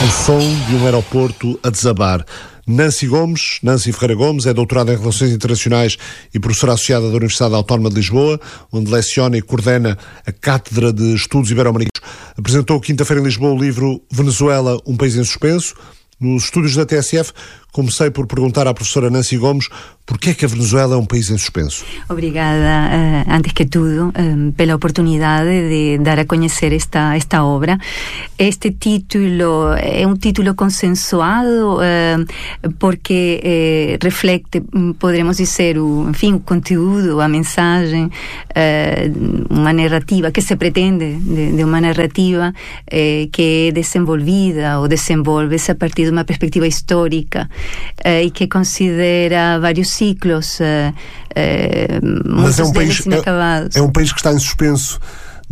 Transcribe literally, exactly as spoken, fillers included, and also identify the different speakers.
Speaker 1: O som de um aeroporto a desabar. Nancy Gomes, Nancy Ferreira Gomes, é doutorada em Relações Internacionais e professora associada da Universidade Autónoma de Lisboa, onde leciona e coordena a Cátedra de Estudos Ibero-Americanos. Apresentou quinta-feira em Lisboa o livro Venezuela, um país em suspenso. Nos estúdios da T S F, comecei por perguntar à professora Nancy Gomes porquê é que a Venezuela é um país em suspenso.
Speaker 2: Obrigada, uh, antes que tudo, um, pela oportunidade de dar a conhecer esta, esta obra. Este título é um título consensuado uh, porque eh, reflete, poderemos dizer, o, enfim, o conteúdo, a mensagem, uh, uma narrativa que se pretende de, de uma narrativa eh, que é desenvolvida ou desenvolve-se a partir de uma perspectiva histórica uh, e que considera vários ciclos, uh, uh, muitos
Speaker 1: Mas é um
Speaker 2: deles
Speaker 1: país,
Speaker 2: inacabados.
Speaker 1: É, é um país que está em suspenso